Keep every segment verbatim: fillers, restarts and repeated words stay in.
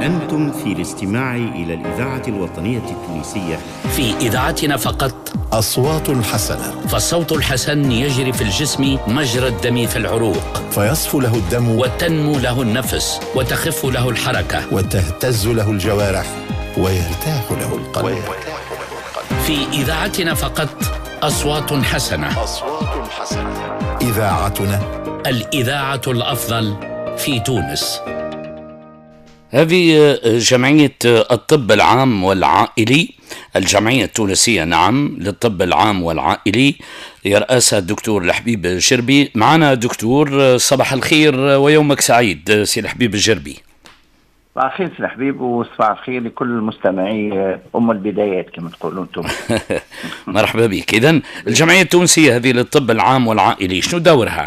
أنتم في الاستماع إلى الإذاعة الوطنية التونسية. في إذاعتنا فقط أصوات حسنة، فالصوت الحسن يجري في الجسم مجرى الدم في العروق، فيصفو له الدم وتنمو له النفس وتخف له الحركة وتهتز له الجوارح ويرتاح له القلب. في إذاعتنا فقط أصوات حسنة. أصوات حسنة، إذاعتنا الإذاعة الأفضل في تونس. هذه جمعية الطب العام والعائلي، الجمعية التونسية نعم للطب العام والعائلي، يرأسها الدكتور الحبيب الجربي. معنا دكتور، صباح الخير ويومك سعيد سي الحبيب الجربي. صباح الخير سي الحبيب، وصباح الخير لكل المستمعي أم البدايات كما تقولون انتم. مرحبا بك. إذن الجمعية التونسية هذه للطب العام والعائلي شنو دورها؟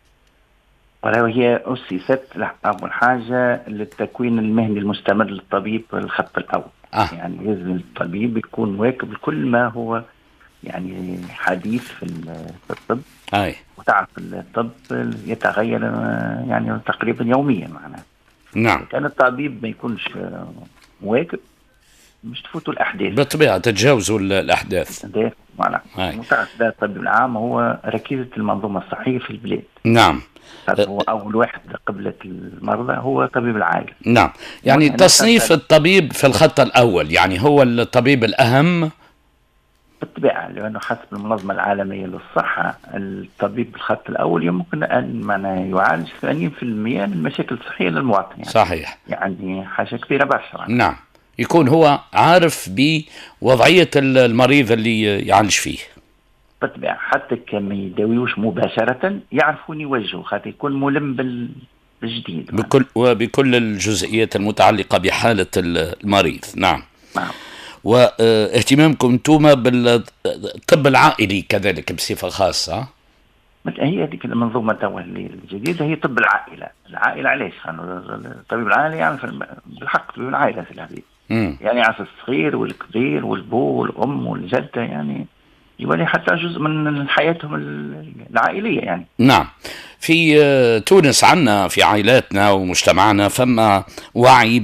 وهي أسست أول حاجة للتكوين المهني المستمر للطبيب الخط الأول. آه. يعني لازم الطبيب يكون مواكب لكل ما هو يعني حديث في الطب. أي. وتعرف الطب يتغير يعني تقريبا يوميا معناها. نعم. كان الطبيب ما يكونش مواكب مش تفوتوا الأحداث. بالطبيعة تتجاوزوا الأحداث. الأحداث معنا. وتعرف الطبيب العام هو ركيزة المنظومة الصحية في البلاد. نعم. هو أول واحد قبلة المرضى هو طبيب العائلة. نعم، يعني تصنيف الطبيب في الخط الأول، يعني هو الطبيب الأهم بالطبيعة، لأنه حسب المنظمة العالمية للصحة الطبيب الخط الأول يمكن أن معناه يعالج ثمانين بالمئة من المشاكل الصحية للمواطن. يعني صحيح. يعني حاجة كبيرة برشا. نعم، يكون هو عارف بوضعية المريض اللي يعالج فيه. بالطبيعة حتى كما يداويوش مباشرة يعرفون يوجهوا، خاطر يكون ملم بالجديد بكل وبكل الجزئيات المتعلقة بحالة المريض. نعم. نعم. واهتمامكم انتم بالطب العائلي كذلك بصفة خاصة. هي هذيك المنظومة توا الجديدة هي طب العائلة. العائلة علاش؟ الطبيب العائلة يعرف بالحق طبيب العائلة في الحديث. يعني يعرف الصغير والكبير والبو والأم والجدة، يعني يولي حتى جزء من حياتهم العائلية يعني. نعم. في تونس عنا في عائلاتنا ومجتمعنا فما وعي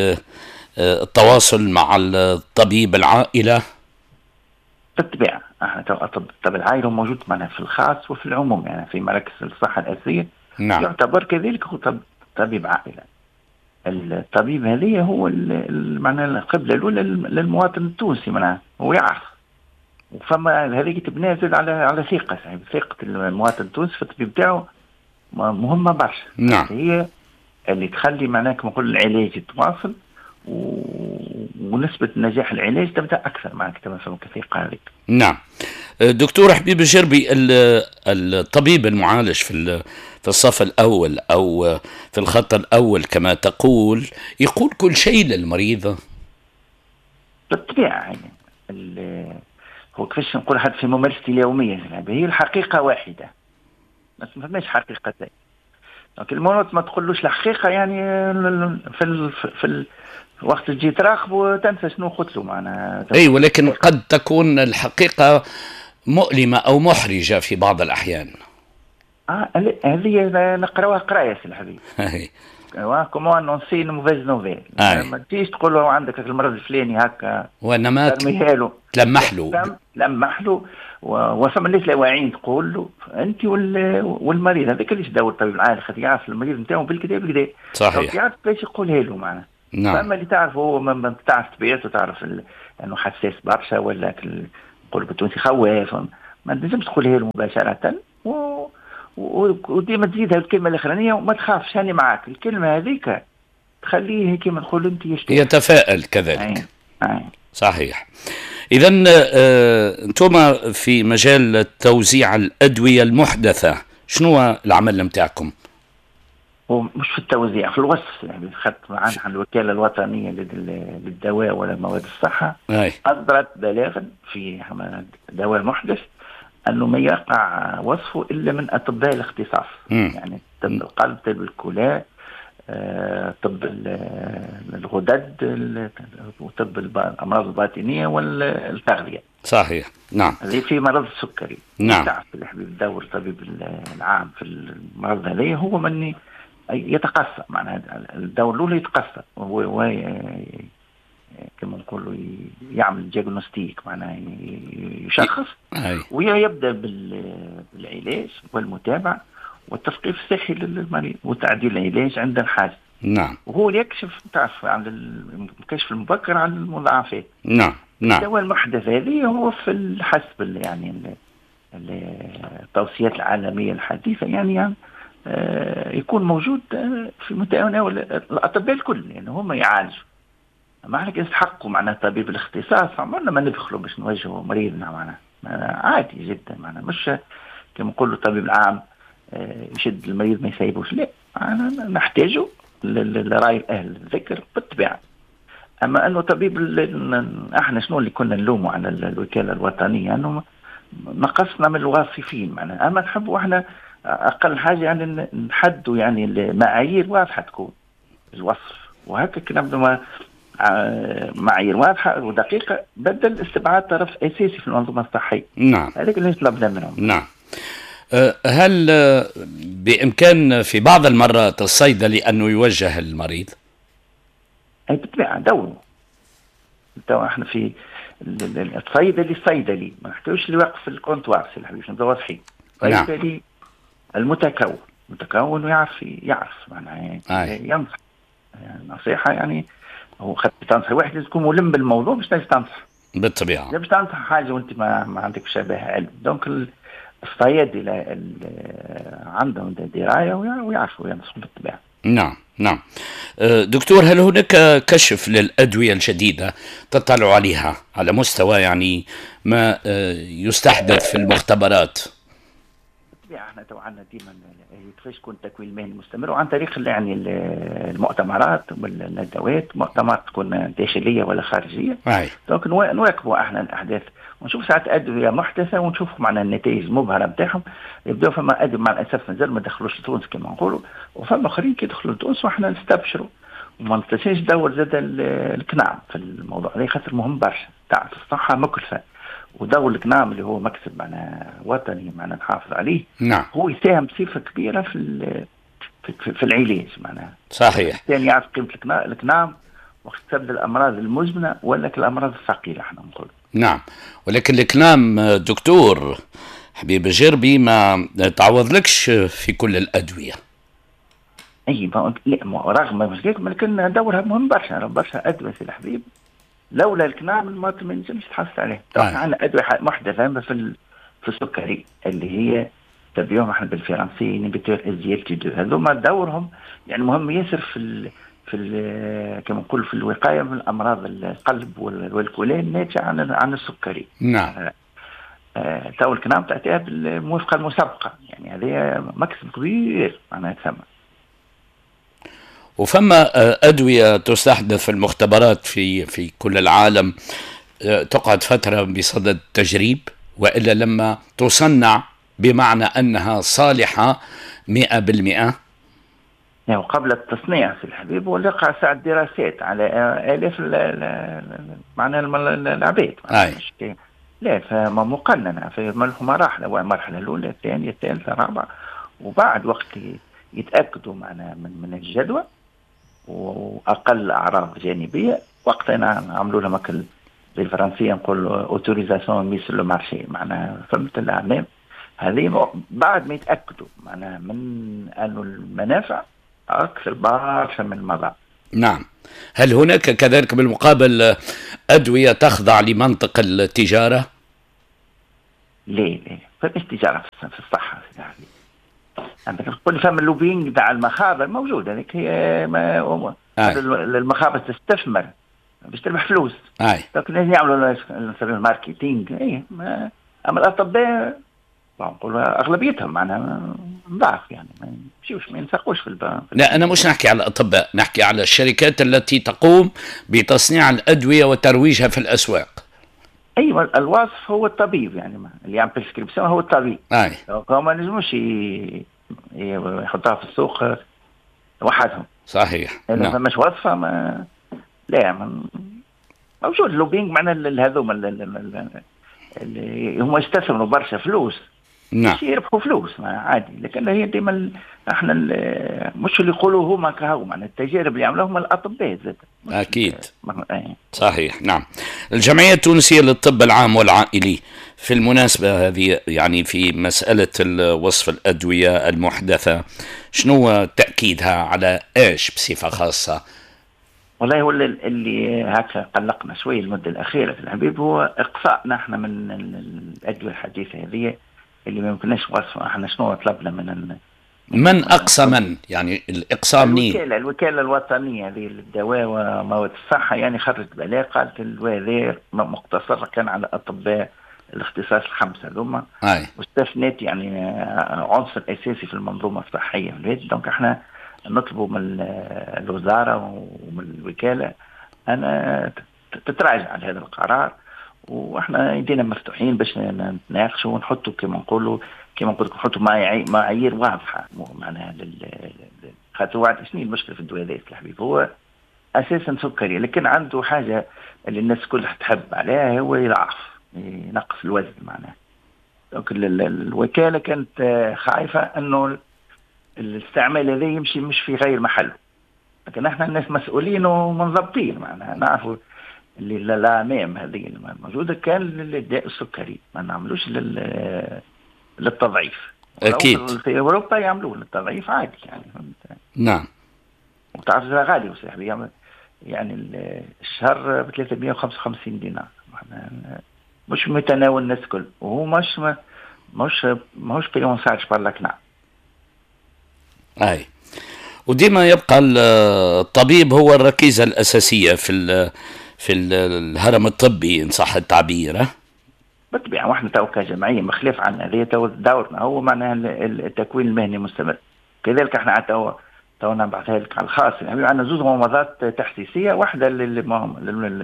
بالتواصل مع الطبيب العائلة. بالطبيعة احنا الطب العائلة موجود معنا في الخاص وفي العموم، يعني في مراكز الصحة الأساسية. نعم. يعتبر كذلك هو طبيب عائلة. الطبيب هذه هو معناها القبلة الأولى للمواطن التونسي، معناها هو يعرف. وفما هذيك تبنازل على على ثقة، صحيح ثقة المواطن التونسي في الطبيب بتاعه مهمة برشا. نعم. هي اللي تخلي معناها كما نقول العلاج يتواصل و... ونسبة نجاح العلاج تبدأ أكثر معك تما فمك ثقة هذيك. نعم. دكتور حبيب الجربي، الطبيب المعالج في في الصف الأول أو في الخط الأول كما تقول يقول كل شيء للمريض. بالطبيعة يعني هو كيفاش نقول حتى في ممارستي اليومية هي الحقيقة واحدة، بس ما فماش حقيقتين. لكن المرض ما تقولوش الحقيقة، يعني في ال في ال وقت تجي تراقب وتنسى شنو قلت له معناها. اي، ولكن قد تكون الحقيقة مؤلمة أو محرجة في بعض الأحيان. اه هذه نقراوها قراية سي الحبيب. كما نونسي نوفيز نوفيل. ما تجيش تقول له عندك المرض الفلاني هكا وانما تلمح له تلمح له وفما الناس لا واعيين تقول له انت والمريض هذاك اللي داور الطبيب العائلي خاطر يعرف المريض نتاعو بالكدا بالكدا. صحيح. يعرف باش يقولها له معناها. نعم. فما اللي تعرف هو ما تعرف طبيعته، تعرف انه حساس برشا ولا نقول بالتونسي خواف، ما تنجمش تقولها له مباشرة. و وديما تزيدها الكلمة الأخرانية وما تخافش هاني معاك. الكلمة هذيك تخليه كما نقول أنت يشتغل يتفائل كذلك. أي. أي. صحيح. إذن أنتم في مجال توزيع الأدوية المحدثة شنو العمل متاعكم؟ مش في التوزيع، في الوصف. يعني خدت معنا الوكالة الوطنية للدواء ولا مواد الصحة أصدرت بلاغا في دواء محدث أنه ما يقع وصفه إلا من أطباء الاختصاص. مم. يعني طب القلب، طب الكلى، آه، طب الغدد، وطب الأمراض الباطنية والتغذية. صحيح. نعم. اللي في مرض السكري. نعم. تعرف الحبيب دور الطبيب العام في المرض هذا هو من يتقصى، معناها الدور الاولى يتقصى وهو كما نقولوا يعمل دياغنوستيك، معناها يشخص ويبدا بالعلاج والمتابعه والتثقيف الصحي للمريض وتعديل العلاج عند الحاجه. نعم. وهو اللي يكشف تعرف عن الكشف المبكر عن المضاعفات. نعم نعم. الدواء المحدث هذه هو في حسب يعني التوصيات العالميه الحديثه يعني, يعني يكون موجود في متناول الاطباء الكل، لان يعني هم يعالجوا. ما احنا يستحقوا معناها طبيب الاختصاص، عمرنا ما ندخلوا باش نوجهوا مريضنا معناها عادي جدا، معناها مش كما نقولوا الطبيب العام يشد المريض ما يسيبوش، لا نحتاجوا لرأي اهل الذكر بالطبيعه. اما انه طبيب احنا شنو اللي كنا نلوموا على الوكاله الوطنيه انه نقصنا من الوظيفين، معناها اما نحبوا احنا اقل حاجه يعني نحدوا يعني المعايير واضحه تكون الوصف، وهكا نبدو معايير واضحه ودقيقه بدل استبعاد طرف اساسي في المنظومه الصحيه. نعم. هذاك اللي طلبنا منهم. نعم. هل بامكان في بعض المرات الصيدلي انه يوجه المريض؟ اي بالطبيعه دوره. تو احنا في الصيدلي الصيدلي ما نحتاجوش اللي واقف في الكونتوار سي الحبيب، نبداو واضحين. الصيدلي نعم. المتكون متكون ويعرف يعرف معناها ينصح يعني نصيحه، يعني هو خد تنصح واحد لازم تكون ملم بالموضوع باش تنصح. بالطبيعه. باش تنصح حاجه وانت ما, ما عندك شبه علم، دونك الصيادله عندهم درايه ويعرفوا ينصحوا بالطبيعه. نعم نعم. دكتور، هل هناك كشف للأدوية الجديدة تطلع عليها على مستوى يعني ما يستحدث في المختبرات؟ احنا تو عندنا ديما كيفاش يكون التكوين المهني مستمر عن طريق يعني المؤتمرات والندوات، مؤتمرات تكون داخليه ولا خارجيه. دونك نواكبوا احنا الاحداث ونشوف ساعات ادويه محدثه ونشوف معنا النتائج المبهره نتاعهم. يبداو فما ادويه مع الاسف مازال ما دخلوش لتونس كما نقولوا، وفما اخرين كي يدخلوا لتونس واحنا نستبشروا. وما ننساش دور زاد الكنام في الموضوع هذا خاطر مهم برشا. تعرف الصحه مكلفه، ودور الكنام اللي هو مكسب معنا وطني معنا نحافظ عليه. نعم. هو يساهم بصفه كبيره في في, في العلاج معناها. صحيح. الثاني يعرف قيمه الكنام وقت تبدا الامراض المزمنه ولا الامراض الثقيله احنا نقول. نعم، ولكن الكلام دكتور حبيب جربي ما تعوضلكش في كل الادويه. اي لا رغم مشكلة، لكن دورها مهم برشا برشا ادويه سي الحبيب لولا الكلام المواطن ما ينجمش يتحصل عليه. طبعا عندنا ادويه محدثه في في السكري اللي هي تبيهم احنا بالفرنسي نيبيتور ازيل تي دو، هذوما دورهم يعني مهم ياسر في ال في ال كما نقول في الوقايه من امراض القلب والكلى الناتجه عن عن السكري. نعم. آه تو الكلام تعطيها بالموافقه المسبقه، يعني هذه مكسب كبير معناها ثم. وفما أدوية تستحدث في المختبرات في في كل العالم تقعد فترة بصدد تجريب، وإلا لما تصنع بمعنى أنها صالحة مئة بالمئة. يعني قبل التصنيع في الحبيب ولقى ساعة دراسات على آلاف معناها العباد. لا فما مقننة في مراحل، المرحلة الأولى الثانية الثالثة الرابعة، وبعد وقت يتأكدوا معنا من من الجدوى واقل اعراض جانبيه وقتنا عملوا لها مكل بالفرنسيه نقول اوتوريزاسيون ميس لو مارشي، معناها فهمت الاعمام هذه بعد ما يتاكدوا معناها من انه المنافع اكثر برشا من المضار. نعم. هل هناك كذلك بالمقابل ادويه تخضع لمنطق التجاره؟ لا لا فماش تجاره في الصحه يعني. أما تقول فهم اللوبينج تاع المخابر موجود، هذيك هي ما المخابر تستثمر باش تربح فلوس. اي لكن لازم يعملوا الماركتينغ. اي اما الاطباء نقولوا اغلبيتهم معناها ضعف يعني ما يمشيوش ما ينسقوش في الباب. لا انا مش نحكي على الاطباء، نحكي على الشركات التي تقوم بتصنيع الادويه وترويجها في الاسواق. ايوه الوصف هو الطبيب يعني اللي يعمل بريسكريبسيون هو الطبيب. اي ما نجموش يحطها في السوق وحدهم. صحيح. اذا نعم. فماش وصفه ما لا من... موجود اللوبينج معنا هذوما اللي هم يستثمروا برشا فلوس نعم. يربحوا فلوس عادي، لكن هي ديما احنا مش اللي يقولوا هما كهو، معناها التجارب اللي عملوها هم الاطباء زاد. اكيد صحيح. نعم. الجمعيه التونسيه للطب العام والعائلي في المناسبه هذه يعني في مساله وصف الادويه المحدثه، شنو تاكيدها على ايش بصفه خاصه؟ والله هو اللي هكا قلقنا شوي المده الاخيره في الحبيب هو اقصائنا احنا من الادويه الحديثه هذه اللي ما يمكنناش وصفها. احنا شنو طلبنا من من اقصى من يعني الاقصاء منين؟ الوكاله الوكاله الوطنيه هذه للدواء ومواد الصحه يعني خرجت بلاغ قالت الدواء هذا مقتصر كان على اطباء الاختصاص الخمسه هذوما، واستثنت يعني عنصر اساسي في المنظومه الصحيه في البلاد. دونك احنا نطلبوا من الوزاره ومن الوكاله ان تتراجع على هذا القرار، واحنا يدينا مفتوحين باش نتناقشوا ونحطوا كما نقولوا كما نقول لكم نحطوا معايير واضحه معناها خاطر واحد شنو المشكله في الدواء هذا الحبيب؟ هو اساسا سكري لكن عنده حاجه اللي الناس كلها تحب عليها، هو يضعف ينقص الوزن معناها. دونك الوكاله كانت خايفه انه الاستعمال هذا يمشي مش في غير محله، لكن احنا الناس مسؤولين ومنضبطين معناها نعرفوا اللي لا ميم هذه الموجوده كان للداء السكري، ما نعملوش لل للتضعيف. اكيد في اوروبا يعملوه للتضعيف عادي يعني. نعم. وتعرف غالي وصاحبي يعني الشهر ب ثلاثمئة وخمسة وخمسين دينار، مش متناول الناس كل، وهو مش ما مش ماهوش بيون ساعش بالك. نعم. اي وديما يبقى الطبيب هو الركيزه الاساسيه في ال في ال الهرم الطبي ان صح التعبير. بالطبيعه واحنا تو كجمعيه مخلف عن هذه تو دورنا هو معناها التكوين المهني المستمر، كذلك احنا تو تو نبعثها لك على الخاص يعني عندنا زوج ممرضات تحسيسيه، واحده لل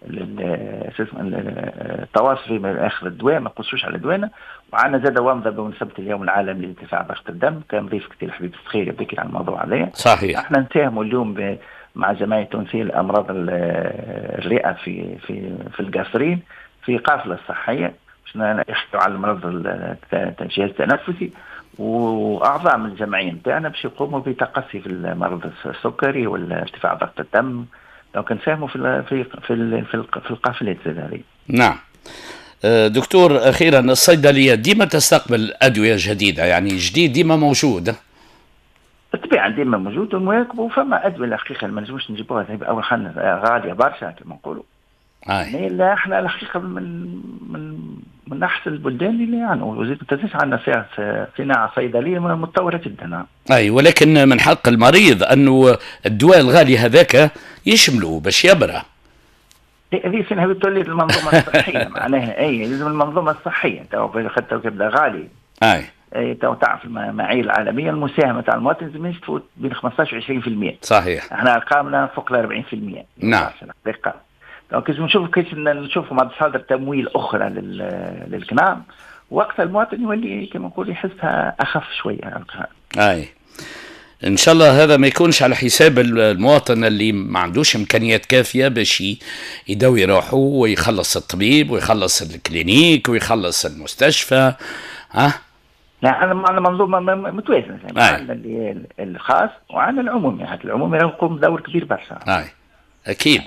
التواصل في اخر الدواء ما نقصوش على دوانا، وعندنا زاد ومضه بمناسبه اليوم العالمي لارتفاع ضغط الدم كان ضيف كثير حبيب الصخير يحكي عن الموضوع هذا. صحيح. احنا نساهموا اليوم مع الجمعيه التونسيه لامراض الرئه في في في القاصرين في قافله صحيه باش يحكوا على المرض الجهاز التنفسي، واعضاء من الجمعيه نتاعنا باش يقوموا بتقصي في المرض السكري والارتفاع ضغط الدم، لو كان فهموا في في في في القافلات هذه. نعم. دكتور اخيرا الصيدليه ديما تستقبل ادويه جديده، يعني جديد ديما موجود. بالطبيعه ديما موجود ونواكبوا، فما ادويه الحقيقه ما نجموش نجيبوها اول حاجه غاليه برشا كما نقولوا. اي لا احنا الحقيقه من من من احسن البلدان اللي يعني وزيد التاسيس عندنا صناعه صيدليه متطوره جدا. اي ولكن من حق المريض انه الدواء الغالي هذاك يشمله باش يبرى. هذه سنه بتولي المنظومه الصحيه معناها اي لازم المنظومه الصحيه تو حتى كبدا غالي. اي اي تو تعرف المعايير العالميه المساهمه تاع المواطن لازم تفوت بين خمسطاش و عشرين بالمئة. صحيح. احنا ارقامنا فوق ال أربعين بالمئة. نعم. دونك لازم نشوف كيف نشوفوا مصادر تمويل اخرى للكنام، وقت المواطن يولي كما نقول يحسها اخف شويه. اي ان شاء الله هذا ما يكونش على حساب المواطن اللي ما عندوش امكانيات كافيه باش يداوي روحه ويخلص الطبيب ويخلص الكلينيك ويخلص المستشفى. ها لا عندنا منظومه متوازنه عندنا الخاص وعندنا العمومي، حتى العمومي يقوم بدور كبير برشا. اي اكيد.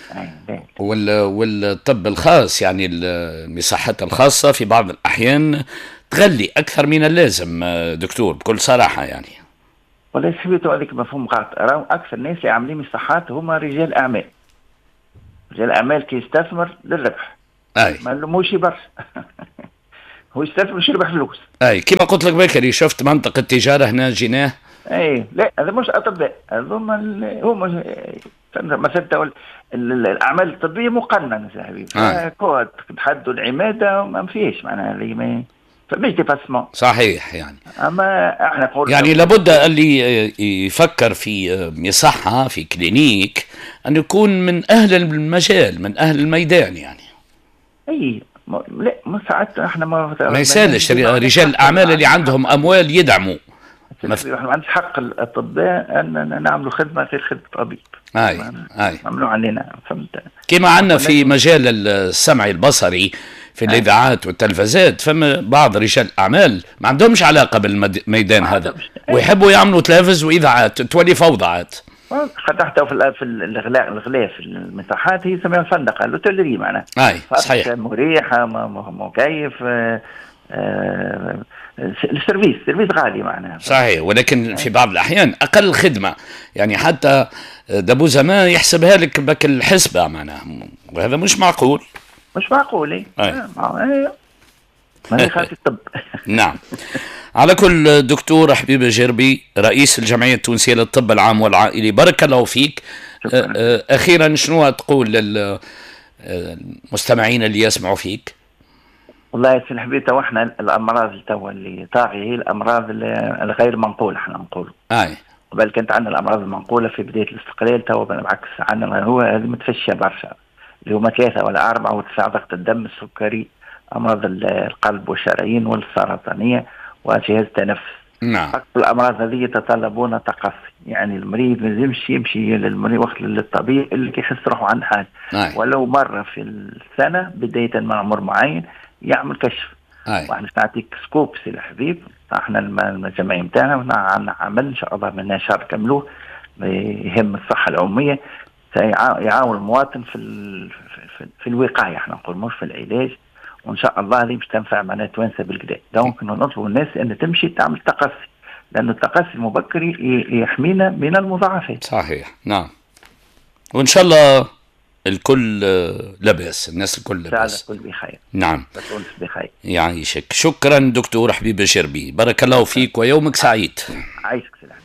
وال والطب الخاص يعني المصحات الخاصه في بعض الاحيان تغلي اكثر من اللازم دكتور بكل صراحه يعني. ولا سميتوا هذيك مفهوم غلط، راهو اكثر الناس اللي عاملين مصحات هما رجال اعمال. رجال اعمال كي يستثمر للربح. اي ما نلوموش برشا. هو يستثمر باش يربح فلوس. اي كما قلت لك بكري شفت منطقه التجاره هنا جيناه. اي لا هذا مش اطباء، هذوما هما مثلا الاعمال الطبيه مقننه صاحبي، فكود تحدوا العماده ما فيش معناها اللي ما فماش ديباسمون. صحيح يعني. اما احنا نقول يعني لابد اللي يفكر في مصحه في كلينيك ان يكون من اهل المجال من اهل الميدان يعني. اي لا ما ساعات احنا ما ما يسالش رجال الاعمال اللي عندهم اموال يدعموا. احنا ما عندناش حق الاطباء ان نعملوا خدمه غير خدمه طبيب. اي اي ممنوع علينا، فهمت؟ كما عندنا في مجال السمع البصري في الإذاعات والتلفزات فما بعض رجال الأعمال ما عندهمش علاقة بالميدان هذا ويحبوا يعملوا تلفز وإذاعات تولي فوضعات. حتى في في الغلاف الغلاف المساحات هي يسميها الفندقة لوتيلري معناها. أي صحيح. مريحة مكيف آه آه السيرفيس سيرفيس غالي معناها. صحيح ولكن في بعض الأحيان أقل خدمة يعني حتى دابو زمان يحسبها لك بك الحسبة معناها وهذا مش معقول. مش معقول ايه. آه. ما هي خاطر الطب. نعم. على كل دكتور حبيب جربي رئيس الجمعية التونسية للطب العام والعائلي بارك الله فيك. أخيرا شنو تقول للمستمعين اللي يسمعوا فيك؟ والله يا سي الحبيب تو احنا الأمراض توا اللي طاغية هي الأمراض الغير منقولة احنا نقولوا. أي. قبل كانت عندنا الأمراض المنقولة في بداية الاستقلال تو بالعكس عندنا هو هذه متفشية برشا اللي هما ثلاثة ولا أربعة وتسعة ضغط الدم السكري أمراض القلب والشرايين والسرطانية وجهاز التنفس. نعم. الأمراض هذه يتطلبون تقصي يعني المريض ما يمشي يمشي للمريض وقت للطبيب اللي يحس روحه عنده حاجة ولو مرة في السنة بداية من عمر معين يعمل كشف. وأنا نعطيك سكوب سي الحبيب احنا الجمعية نتاعنا عمل إن شاء الله من شهر كملوه يهم الصحة العمومية سيعاون المواطن في في, في الوقاية احنا نقول مش في العلاج وإن شاء الله هذه مش تنفع معنا توانسة بالكدا. دونك نطلب الناس أن تمشي تعمل تقصي لأن التقصي المبكر يحمينا من المضاعفات. صحيح. نعم. وإن شاء الله الكل لاباس الناس الكل لاباس. الكل بخير. نعم. تونس بخير. يعيشك. شكرا دكتور حبيب الجربي بارك الله فيك ويومك سعيد. عايشك سلام.